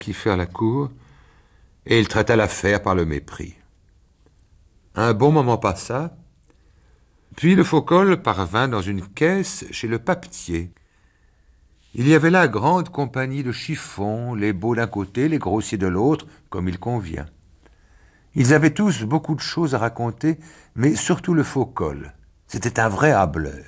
qui faire la cour, et il traita l'affaire par le mépris. Un bon moment passa, puis le faux-col parvint dans une caisse chez le papetier. Il y avait là grande compagnie de chiffons, les beaux d'un côté, les grossiers de l'autre, comme il convient. Ils avaient tous beaucoup de choses à raconter, mais surtout le faux-col. C'était un vrai hâbleur.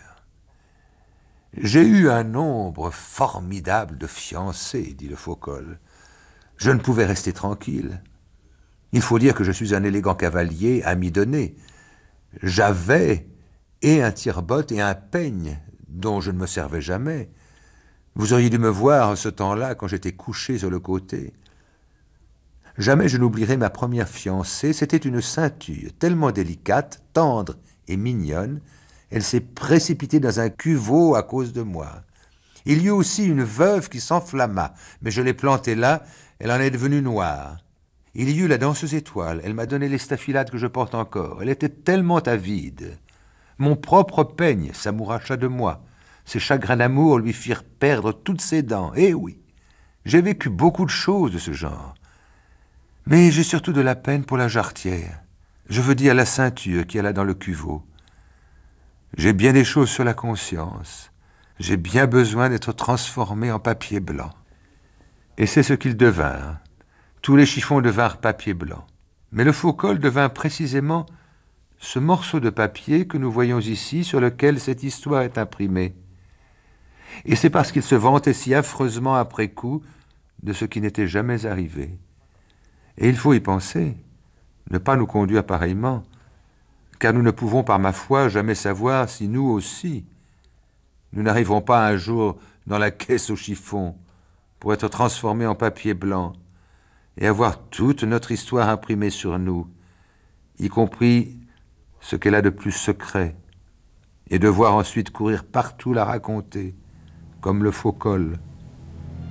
J'ai eu un nombre formidable de fiancés, dit le faux-col. Je ne pouvais rester tranquille. Il faut dire que je suis un élégant cavalier ami donné. J'avais et un tire-botte et un peigne dont je ne me servais jamais. Vous auriez dû me voir ce temps-là quand j'étais couché sur le côté. Jamais je n'oublierai ma première fiancée. C'était une ceinture tellement délicate, tendre et mignonne. Elle s'est précipitée dans un cuveau à cause de moi. Il y eut aussi une veuve qui s'enflamma, mais je l'ai plantée là, elle en est devenue noire. Il y eut la danseuse étoile, elle m'a donné les staphylades que je porte encore. Elle était tellement avide. Mon propre peigne s'amouracha de moi. Ses chagrins d'amour lui firent perdre toutes ses dents. Eh oui, j'ai vécu beaucoup de choses de ce genre. Mais j'ai surtout de la peine pour la jarretière. Je veux dire la ceinture qui est là dans le cuveau. J'ai bien des choses sur la conscience. J'ai bien besoin d'être transformé en papier blanc. Et c'est ce qu'ils devinrent. Tous les chiffons devinrent papier blanc. Mais le faux-col devint précisément ce morceau de papier que nous voyons ici, sur lequel cette histoire est imprimée. Et c'est parce qu'il se vantait si affreusement après coup de ce qui n'était jamais arrivé. Et il faut y penser, ne pas nous conduire pareillement, car nous ne pouvons par ma foi jamais savoir si nous aussi, nous n'arriverons pas un jour dans la caisse au chiffon pour être transformés en papier blanc et avoir toute notre histoire imprimée sur nous, y compris ce qu'elle a de plus secret, et devoir ensuite courir partout la raconter, comme le faux-col.